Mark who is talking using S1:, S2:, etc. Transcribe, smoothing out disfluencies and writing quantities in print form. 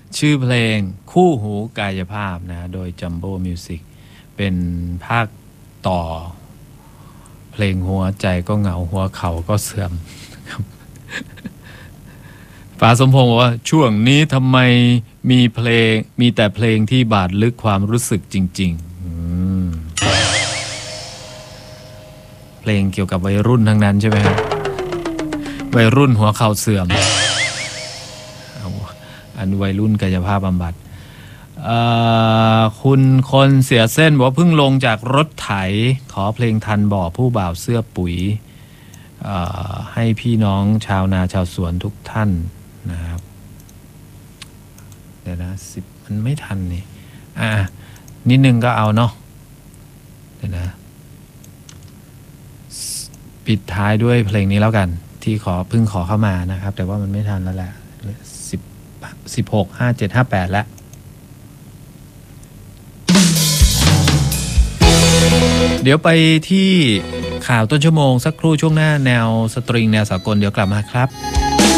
S1: ชื่อเพลงคู่หูกายภาพนะโดย Jumbo Music เป็นภาคต่อเพลงหัวใจก็เหงาหัวเข่าก็เสื่อมป๋าสมพงษ์บอกว่าช่วงนี้ทำไมมีแต่เพลงที่บาดลึกความรู้สึกจริงๆเพลงเกี่ยวกับวัยรุ่นทั้งนั้นใช่ไหมครับวัยรุ่นหัวเข่าเสื่อมอันวัยรุ่นกายภาพบำบัดคุณคนเสียเส้นบอกว่าเพิ่งลงจากรถไถขอเพลงทันบ่อผู้บ่าวเสื้อปุ๋ยให้พี่น้องชาวนาชาวสวนทุกท่านนะครับเดี๋ยวนะ10มันไม่ทันนี่นิดนึงก็เอาเนาะเดี๋ยวนะปิดท้ายด้วยเพลงนี้แล้วกันที่เพิ่งขอเข้ามานะครับแต่ว่ามันไม่ทันแล้วแหละ16 57 58แล้วเดี๋ยวไปที่ข่าวต้นชั่วโมงสักครู่ช่วงหน้าแนวสตริงแนวสากลเดี๋ยวกลับมาครับ